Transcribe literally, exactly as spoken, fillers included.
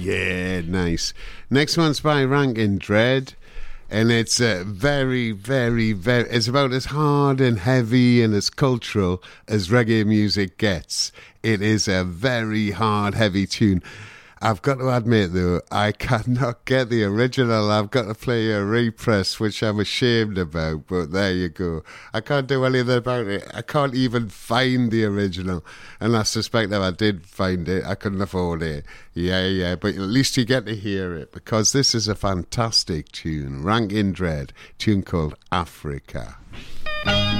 Yeah, nice. Next one's by Rankin Dread. And it's uh, very, very, very... It's about as hard and heavy and as cultural as reggae music gets. It is a very hard, heavy tune. I've got to admit, though, I cannot get the original. I've got to play a repress, which I'm ashamed about. But there you go. I can't do anything about it. I can't even find the original. And I suspect if I did find it, I couldn't afford it. Yeah, yeah. But at least you get to hear it, because this is a fantastic tune. Rankin Dread, tune called Africa.